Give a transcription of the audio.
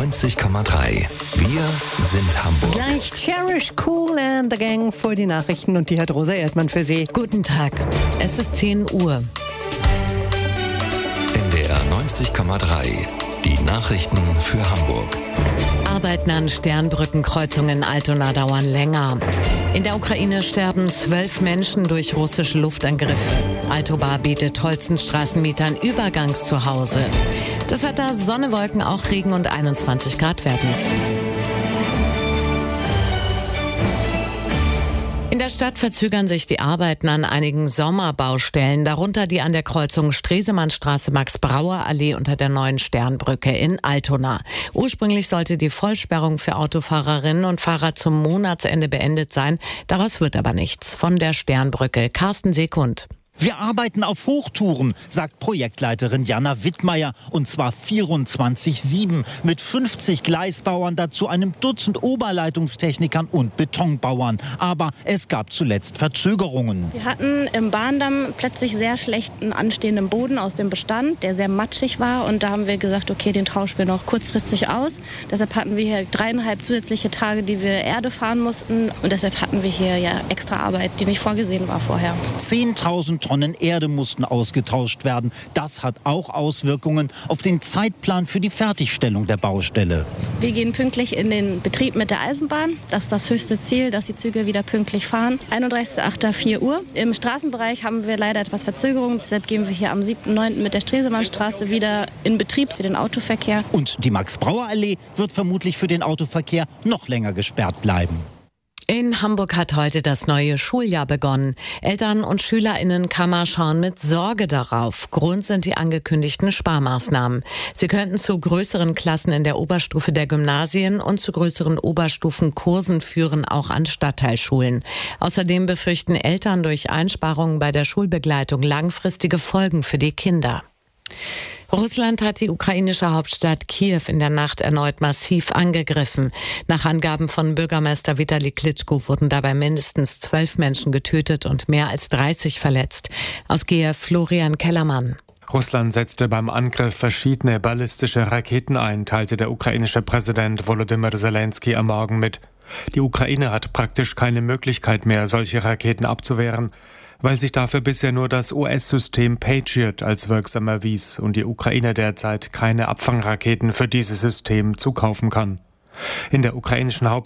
90,3. Wir sind Hamburg. Gleich Cherish, Cool and the Gang für die Nachrichten und die hat Rosa Erdmann für Sie. Guten Tag, es ist 10 Uhr. NDR 90,3. Die Nachrichten für Hamburg. Arbeiten an Sternbrückenkreuzungen in Altona dauern länger. In der Ukraine sterben 12 Menschen durch russische Luftangriffe. Altobar bietet Holzenstraßenmietern Übergangszuhause. Das Wetter, Sonne, Wolken, auch Regen und 21 Grad werden es. In der Stadt verzögern sich die Arbeiten an einigen Sommerbaustellen, darunter die an der Kreuzung Stresemannstraße-Max-Brauer-Allee unter der neuen Sternbrücke in Altona. Ursprünglich sollte die Vollsperrung für Autofahrerinnen und Fahrer zum Monatsende beendet sein. Daraus wird aber nichts. Von der Sternbrücke, Carsten Sekund. Wir arbeiten auf Hochtouren, sagt Projektleiterin Jana Wittmeier, und zwar 24/7 mit 50 Gleisbauern, dazu einem Dutzend Oberleitungstechnikern und Betonbauern. Aber es gab zuletzt Verzögerungen. Wir hatten im Bahndamm plötzlich sehr schlechten anstehenden Boden aus dem Bestand, der sehr matschig war, und da haben wir gesagt, okay, den tauschen wir noch kurzfristig aus. Deshalb hatten wir hier 3,5 zusätzliche Tage, die wir Erde fahren mussten, und deshalb hatten wir hier ja extra Arbeit, die nicht vorgesehen war vorher. 10.000 Tonnen Erde mussten ausgetauscht werden. Das hat auch Auswirkungen auf den Zeitplan für die Fertigstellung der Baustelle. Wir gehen pünktlich in den Betrieb mit der Eisenbahn. Das ist das höchste Ziel, dass die Züge wieder pünktlich fahren. 31.08. 4 Uhr. Im Straßenbereich haben wir leider etwas Verzögerung. Deshalb gehen wir hier am 7.9. mit der Stresemannstraße wieder in Betrieb für den Autoverkehr. Und die Max-Brauer-Allee wird vermutlich für den Autoverkehr noch länger gesperrt bleiben. In Hamburg hat heute das neue Schuljahr begonnen. Eltern und SchülerInnenkammer schauen mit Sorge darauf. Grund sind die angekündigten Sparmaßnahmen. Sie könnten zu größeren Klassen in der Oberstufe der Gymnasien und zu größeren Oberstufenkursen führen, auch an Stadtteilschulen. Außerdem befürchten Eltern durch Einsparungen bei der Schulbegleitung langfristige Folgen für die Kinder. Russland hat die ukrainische Hauptstadt Kiew in der Nacht erneut massiv angegriffen. Nach Angaben von Bürgermeister Vitali Klitschko wurden dabei mindestens 12 Menschen getötet und mehr als 30 verletzt. Aus Kiew Florian Kellermann. Russland setzte beim Angriff verschiedene ballistische Raketen ein, teilte der ukrainische Präsident Volodymyr Zelensky am Morgen mit. Die Ukraine hat praktisch keine Möglichkeit mehr, solche Raketen abzuwehren, weil sich dafür bisher nur das US-System Patriot als wirksam erwies und die Ukraine derzeit keine Abfangraketen für dieses System zukaufen kann. In der ukrainischen Hauptstadt